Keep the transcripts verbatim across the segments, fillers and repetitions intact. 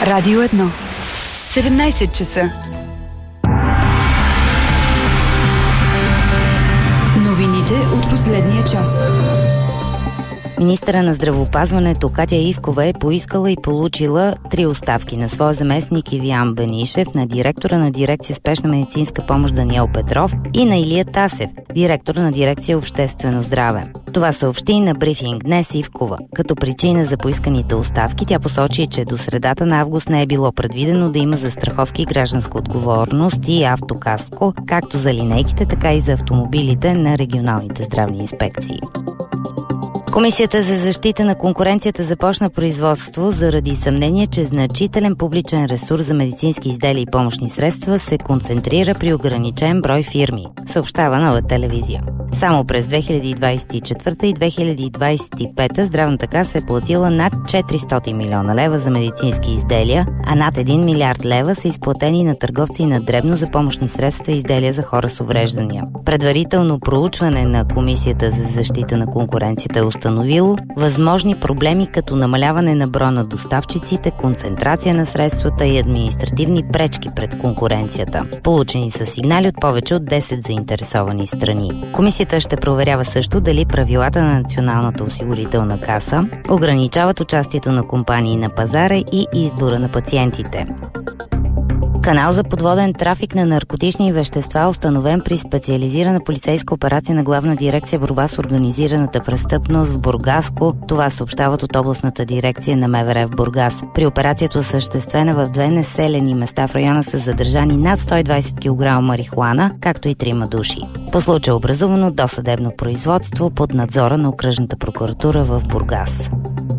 Радио едно. седемнайсет часа. Новините от последния час. Министъра на здравеопазването Катя Ивкова е поискала и получила три оставки на своя заместник Ивиян Бенишев, на директора на дирекция спешна медицинска помощ Даниел Петров и на Илия Тасев, директор на дирекция обществено здраве. Това съобщи на брифинг днес Ивкова. Като причина за поисканите оставки тя посочи, че до средата на август не е било предвидено да има застраховки гражданска отговорност и автокаско, както за линейките, така и за автомобилите на регионалните здравни инспекции. Комисията за защита на конкуренцията започна производство заради съмнение, че значителен публичен ресурс за медицински изделия и помощни средства се концентрира при ограничен брой фирми, съобщава Нова телевизия. Само през две хиляди двадесет и четвърта и две хиляди двадесет и пета здравната каса е платила над четиристотин милиона лева за медицински изделия, а над един милиард лева са изплатени на търговци на дребно за помощни средства и изделия за хора с увреждания. Предварително проучване на Комисията за защита на конкуренцията е установило възможни проблеми като намаляване на броя на доставчиците, концентрация на средствата и административни пречки пред конкуренцията. Получени са сигнали от повече от десет заинтересовани страни. Комисията ще проверява също дали правилата на Националната осигурителна каса ограничават участието на компании на пазара и избора на пациентите. Канал за подводен трафик на наркотични вещества, установен при специализирана полицейска операция на Главна дирекция борба с организираната престъпност в Бургаско. Това съобщават от областната дирекция на МВР в Бургас. При операцията, осъществена в две населени места в района, са задържани над сто и двадесет килограма марихуана, както и трима души. По случая е образувано досъдебно производство под надзора на окръжната прокуратура в Бургас.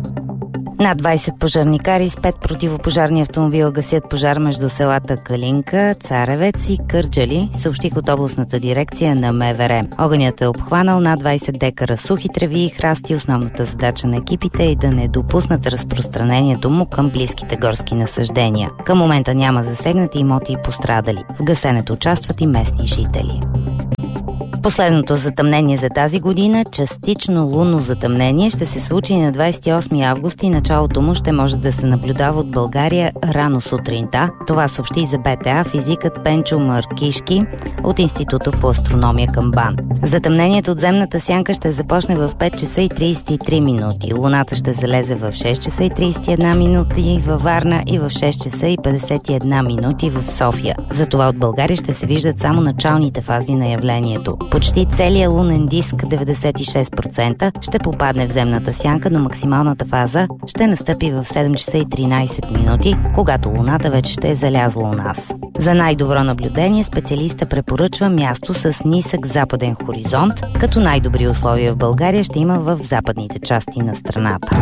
Над двадесет пожарникари с пет противопожарни автомобила гасят пожар между селата Калинка, Царевец и Кърджали, съобщих от областната дирекция на МВР. Огънят е обхванал над двадесет декара сухи треви и храсти. Основната задача на екипите е да не допуснат разпространението му към близките горски насаждения. Към момента няма засегнати имоти и пострадали. В гасенето участват и местни жители. Последното затъмнение за тази година, частично лунно затъмнение, ще се случи на двадесет и осми август и началото му ще може да се наблюдава от България рано сутринта. Това съобщи за БТА физикът Пенчо Маркишки от Института по астрономия към БАН. Затъмнението от земната сянка ще започне в пет часа и тридесет и три минути. Луната ще залезе в шест часа и тридесет и една минути във Варна и в шест часа и петдесет и една минути в София. Затова от България ще се виждат само началните фази на явлението. Почти целият лунен диск, деветдесет и шест процента, ще попадне в земната сянка, но максималната фаза ще настъпи в седем часа и тринадесет минути, когато луната вече ще е залязла у нас. За най-добро наблюдение специалиста препоръчва място с нисък западен хоризонт, като най-добри условия в България ще има в западните части на страната.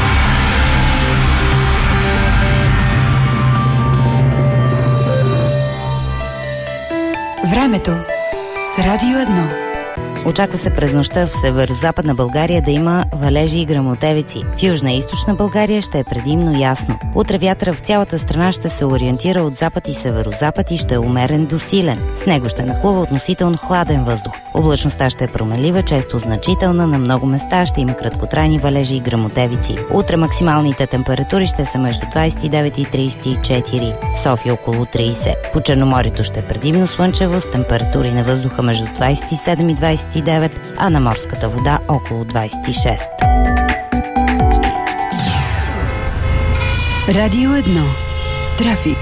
Времето с Радио едно. Очаква се през нощта в северо-западна България да има валежи и гръмотевици. В южна и източна България ще е предимно ясно. Утре вятъра в цялата страна ще се ориентира от запад и северо-запад и ще е умерен до силен. С него ще нахлува относително хладен въздух. Облачността ще е променлива, често значителна, на много места ще има краткотрайни валежи и гръмотевици. Утре максималните температури ще са между двадесет и девет и тридесет и четири, София около тридесет. По Черноморието ще е предимно слънчево с температури на въздуха между двадесет и седем и двадесет и девет, а на морската вода около двадесет и шест. Радио едно. Трафик.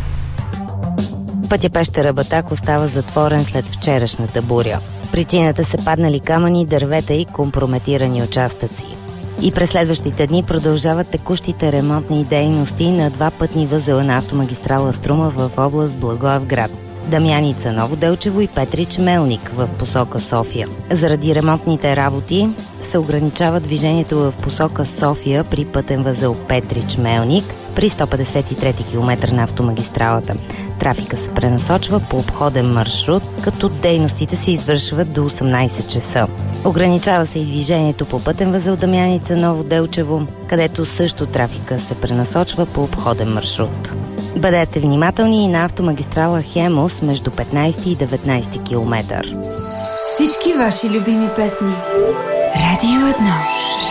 Пътя Пещера Батак остава затворен след вчерашната буря. Причината са паднали камъни, дървета и компрометирани участъци. И през следващите дни продължават текущите ремонтни дейности на два пътни възела на автомагистрала Струма в област Благоевград. Дамяница, Ново Делчево и Петрич Мелник в посока София. Заради ремонтните работи се ограничава движението в посока София при пътен възел Петрич Мелник при сто петдесет и трети километър на автомагистралата. Трафика се пренасочва по обходен маршрут, като дейностите се извършват до осемнадесет часа. Ограничава се и движението по пътен възел Дамяница, Ново Делчево, където също трафика се пренасочва по обходен маршрут. Бъдете внимателни и на автомагистрала Хемус между петнадесети и деветнадесети километър. Всички ваши любими песни. Радио едно.